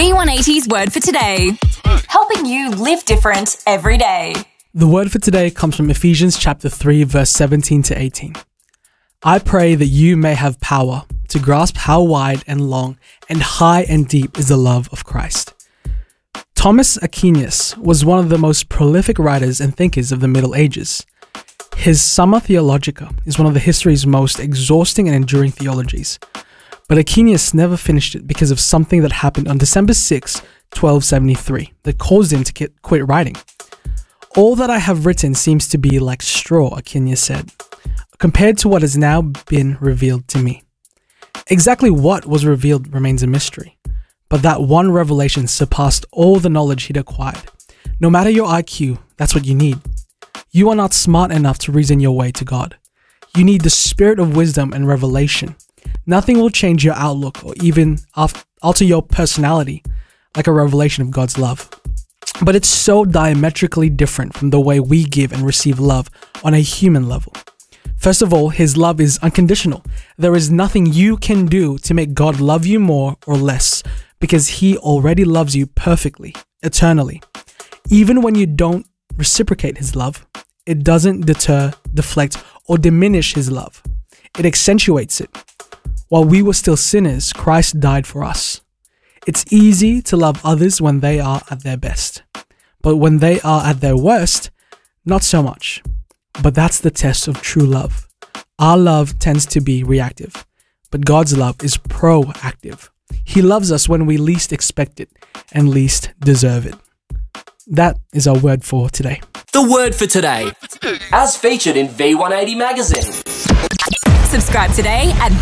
V180's Word for Today, helping you live different every day. The word for today comes from Ephesians chapter 3, verse 17 to 18. I pray that you may have power to grasp how wide and long and high and deep is the love of Christ. Thomas Aquinas was one of the most prolific writers and thinkers of the Middle Ages. His Summa Theologica is one of the history's most exhausting and enduring theologies. But Aquinas never finished it because of something that happened on December 6, 1273, that caused him to quit writing. All that I have written seems to be like straw, Aquinas said, compared to what has now been revealed to me. Exactly what was revealed remains a mystery, but that one revelation surpassed all the knowledge he'd acquired. No matter your IQ, that's what you need. You are not smart enough to reason your way to God. You need the spirit of wisdom and revelation. Nothing will change your outlook or even alter your personality like a revelation of God's love. But it's so diametrically different from the way we give and receive love on a human level. First of all, his love is unconditional. There is nothing you can do to make God love you more or less, because he already loves you perfectly, eternally. Even when you don't reciprocate his love, it doesn't deter, deflect, or diminish his love. It accentuates it. While we were still sinners, Christ died for us. It's easy to love others when they are at their best. But when they are at their worst, not so much. But that's the test of true love. Our love tends to be reactive, but God's love is proactive. He loves us when we least expect it and least deserve it. That is our word for today. The word for today, as featured in V180 magazine. Subscribe today at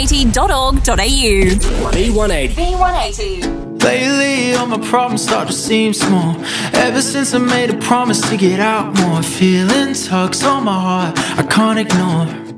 v180.org.au. V180. V180. Lately, all my problems start to seem small. Ever since I made a promise to get out more, feeling tugs on my heart I can't ignore.